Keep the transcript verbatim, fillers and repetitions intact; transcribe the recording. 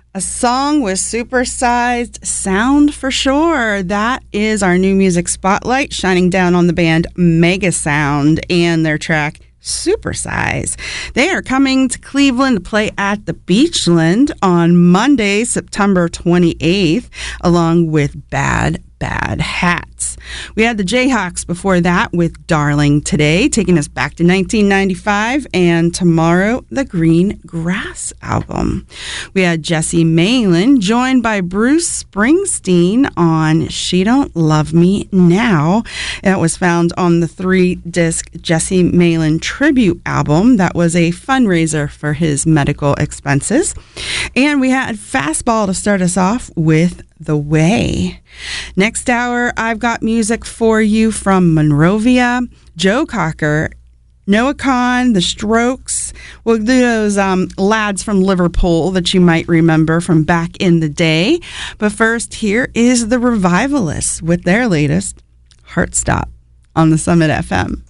A song with supersized sound for sure. That is our new music spotlight shining down on the band Mega Sound and their track Supersize. They are coming to Cleveland to play at the Beachland on Monday, September twenty-eighth, along with Bad Bad Hats. We had the Jayhawks before that with Darling Today, taking us back to nineteen ninety-five, and tomorrow, the Green Grass album. We had Jesse Malin joined by Bruce Springsteen on She Don't Love Me Now. That was found on the three-disc Jesse Malin tribute album. That was a fundraiser for his medical expenses. And we had Fastball to start us off with The Way. Next hour, I've got music for you from Monrovia, Joe Cocker, Noah Kahn, The Strokes. We'll do those um, lads from Liverpool that you might remember from back in the day. But first, here is The Revivalists with their latest, Heartstop, on the Summit F M.